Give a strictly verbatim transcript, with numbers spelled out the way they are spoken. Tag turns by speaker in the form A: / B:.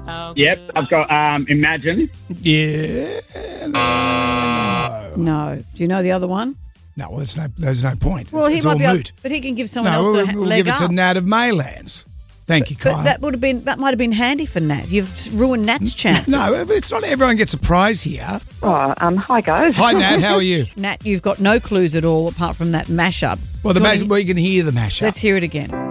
A: Yep, I've got um, Imagine.
B: Yeah. No.
C: No. Do you know the other one?
B: No, well, there's no, there's no point.
C: Well,
B: it's,
C: he
B: it's
C: might
B: all
C: be able,
B: moot.
C: but he can give someone
B: No,
C: else
B: we'll,
C: a ha-
B: we'll
C: leg
B: give it
C: up.
B: to Nat of Maylands. Thank you, Kyle.
C: But that would have been that might have been handy for Nat. You've ruined Nat's chances.
B: No, it's not everyone gets a prize here.
D: Oh, um, hi guys.
B: Hi, Nat. How are you?
C: Nat, you've got no clues at all apart from that mashup.
B: Well, the
C: Do you
B: mash,
C: wanna-
B: well, you can hear the mashup.
C: Let's hear it again.